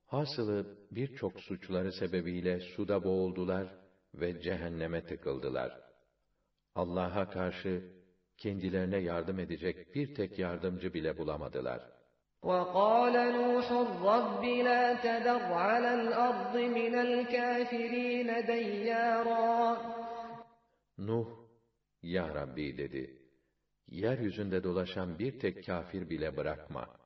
Hasılı birçok suçları sebebiyle suda boğuldular ve cehenneme tıkıldılar. Allah'a karşı kendilerine yardım edecek bir tek yardımcı bile bulamadılar. وَقَالَ نُوحٌ رَبِّ لَا تَذَرْ عَلَى الْأَرْضِ مِنَ الْكَافِرِينَ دَيَّارًا. Nuh, Ya Rabbi dedi, yeryüzünde dolaşan bir tek kafir bile bırakma.